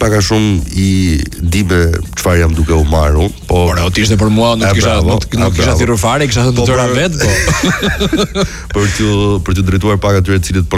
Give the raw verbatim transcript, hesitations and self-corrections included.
pak a shumë i di me çfarë jam duke u marrë unë, po Por ato ishte për mua, nuk kisha nuk nuk kisha thirrur fare, kisha thënë të tëra vet, po. për t'ju për t'ju drejtuar pak atyre të cilët